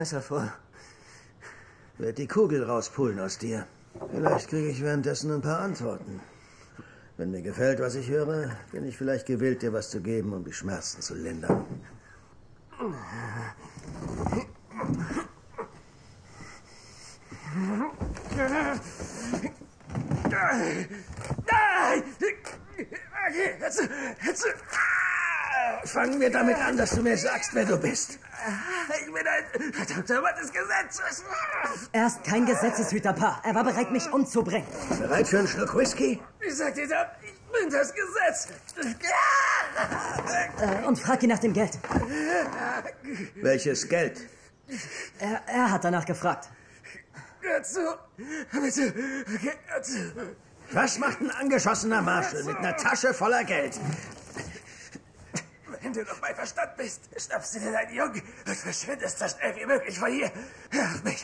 Messer vor. Werd die Kugel rauspulen aus dir. Vielleicht kriege ich währenddessen ein paar Antworten. Wenn mir gefällt, was ich höre, bin ich vielleicht gewillt, dir was zu geben, um die Schmerzen zu lindern. Fangen wir damit an, dass du mir sagst, wer du bist. Ich bin ein verdammter Mann des Gesetzes. Er ist kein Gesetzeshüter, Pa. Er war bereit, mich umzubringen. Bereit für einen Schluck Whisky? Ich sag dir da, ich bin das Gesetz. Und frag ihn nach dem Geld. Welches Geld? Er hat danach gefragt. Hör zu. Bitte. Hör zu. Was macht ein angeschossener Marshal mit einer Tasche voller Geld? Wenn du noch bei Verstand bist, schnappst du dir deinen Jungen und verschwindest so schnell wie möglich von hier. Hör auf mich.